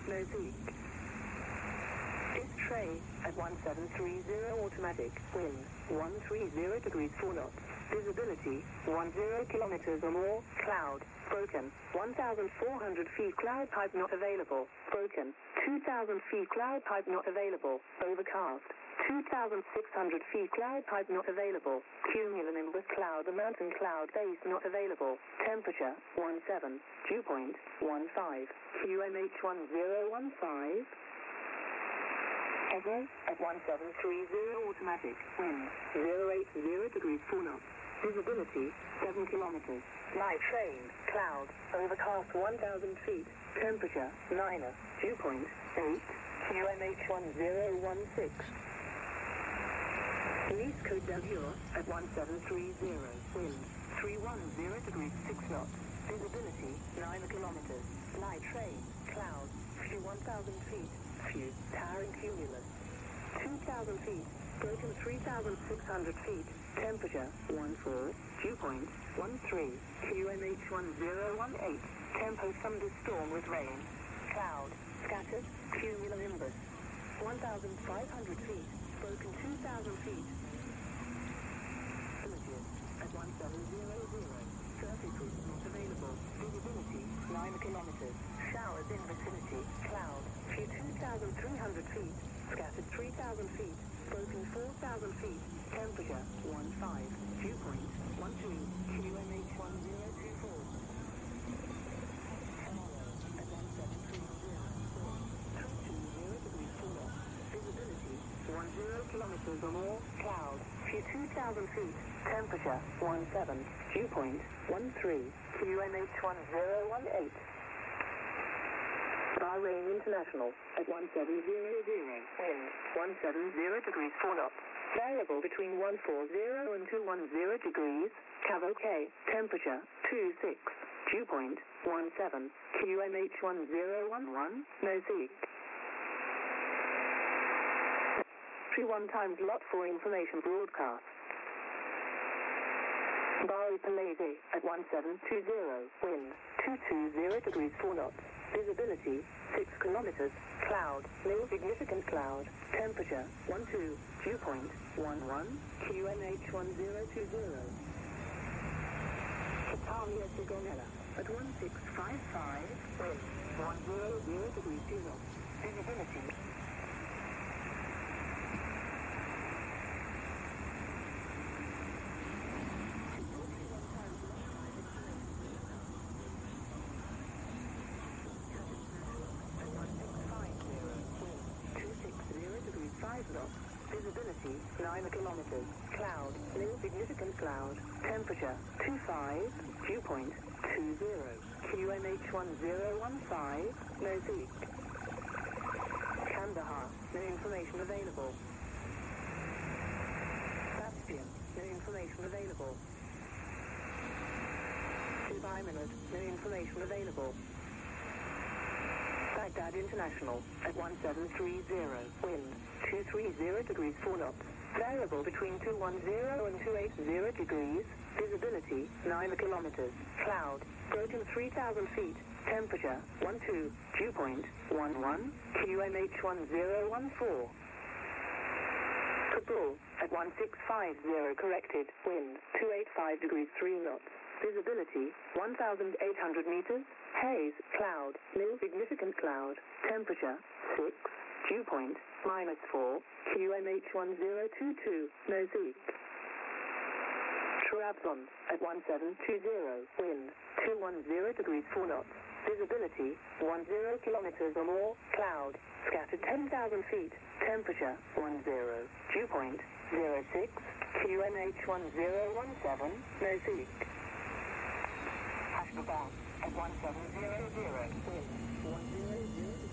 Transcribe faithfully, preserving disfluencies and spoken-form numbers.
no seek. Is tray at one seven three zero automatic, wind one three zero degrees four knots, visibility one zero kilometers or more, cloud, broken, one thousand four hundred feet cloud type not available, broken, two thousand feet cloud type not available, overcast, two thousand six hundred feet cloud type not available, cumulonimbus cloud, the mountain cloud base not available, temperature one seven, dew point one five, Q M H one zero one five, Echo at one seven three zero automatic, wind zero eight zero degrees four knots, visibility seven kilometers, night train, cloud, overcast one thousand feet, temperature nine, dew point eight, Q M H one zero one six. Police Code D'Azur at one seven three zero, wind three one zero degrees six knots, visibility nine kilometers, night train, cloud, few one thousand feet, few, towering cumulus, two thousand feet, broken three thousand six hundred feet, temperature one four, dew point one three, Q M H one zero one eight, tempo thunderstorm with rain, cloud, scattered, cumulonimbus, one thousand five hundred feet, broken two thousand feet, images at one seven zero zero, surface route not available, visibility nine kilometers, showers in vicinity, cloud, few two thousand three hundred feet, scattered three thousand feet, broken four thousand feet, temperature one five, dew point one two, Q M H one zero two four. Tomorrow at one seven three zero, three two zero degrees four knots, visibility one zero kilometers or more, cloud, few two thousand feet, temperature one seven, dew point one three, Q M H one zero one eight. Bahrain International at one seven zero zero, wind one seven zero degrees four knots, variable between one four zero and two one zero degrees, Cav OK, temperature two six, dew point one seven, Q M H one zero one one, no seek. three one times lot for information broadcast. Bari Palese at one seven two zero, wind two two zero degrees four knots, visibility six kilometers, cloud, no significant cloud, temperature one two, dew point one one, Q M H one zero two zero. Italia Sigonella at one six five five, wind one zero zero degrees two knots, visibility five knots, visibility nine kilometers, cloud, no significant cloud, temperature two five, dew point two zero, Q M H one zero one five, no seek. Kandahar, no information available. Bastion, no information available. Dubai Minute, no information available. Baghdad International at one seven three zero, wind two three zero degrees four knots, variable between two one zero and two eight zero degrees, visibility nine kilometers, cloud, broken three thousand feet, temperature one two, dew point one one, Q M H one zero one four. Kabul at one six five zero corrected, wind two eight five degrees three knots, visibility one thousand eight hundred meters, haze, cloud, no significant cloud, temperature six, dew point minus four, Q M H one zero two two, no seek. Trabzon at one seven two zero, wind two one zero degrees four knots, visibility one zero kilometers or more, cloud, scattered ten thousand feet, temperature one zero, dew point zero six, Q M H one zero one seven, no seek. Ashgabat at one seven zero zero, wind one zero zero